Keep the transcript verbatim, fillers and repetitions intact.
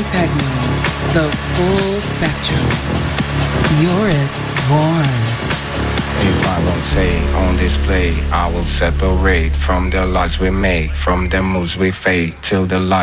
techno, the full spectrum. Joris Voorn. If I won't say on display, I will separate from the lies we make, from the moves we fade, till the light